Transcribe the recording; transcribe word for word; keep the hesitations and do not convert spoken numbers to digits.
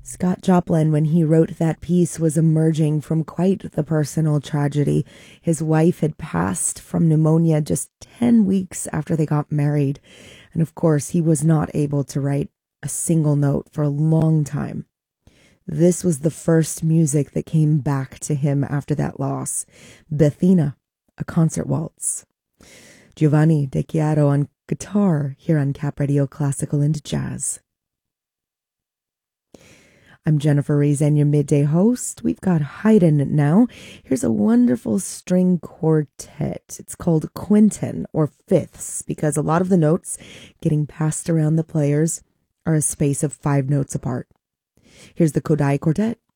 Scott Joplin, when he wrote that piece, was emerging from quite the personal tragedy. His wife had passed from pneumonia just ten weeks after they got married. And of course, he was not able to write a single note for a long time. This was the first music that came back to him after that loss. Bethina, a concert waltz. Giovanni De Chiaro on guitar here on Cap Radio Classical and Jazz. I'm Jennifer Rezen, your midday host. We've got Haydn now. Here's a wonderful string quartet. It's called quinton or fifths because a lot of the notes getting passed around the players are a space of five notes apart. Here's the Kodály Quartet